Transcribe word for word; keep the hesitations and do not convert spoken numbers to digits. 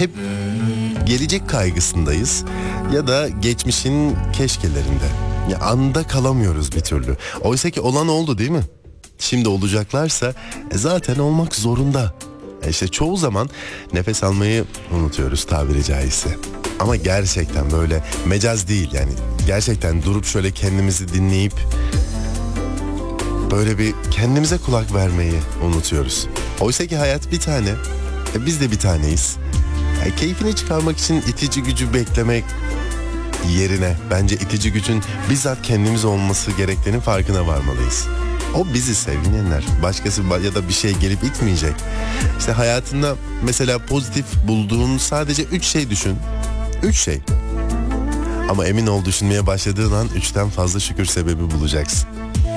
hep gelecek kaygısındayız ya da geçmişin keşkelerinde. Ya anda kalamıyoruz bir türlü. Oysa ki olan oldu değil mi? Şimdi olacaklarsa e, zaten olmak zorunda. E işte çoğu zaman nefes almayı unutuyoruz tabiri caizse. Ama gerçekten böyle mecaz değil yani. Gerçekten durup şöyle kendimizi dinleyip böyle bir kendimize kulak vermeyi unutuyoruz. Oysa ki hayat bir tane. E biz de bir taneyiz. E keyfini çıkarmak için itici gücü beklemek yerine bence itici gücün bizzat kendimiz olması gerektiğinin farkına varmalıyız. O bizi sevginler. Başkası ya da bir şey gelip itmeyecek. İşte hayatında mesela pozitif bulduğun sadece üç şey düşün. Üç şey. Ama emin ol düşünmeye başladığın an üçten fazla şükür sebebi bulacaksın.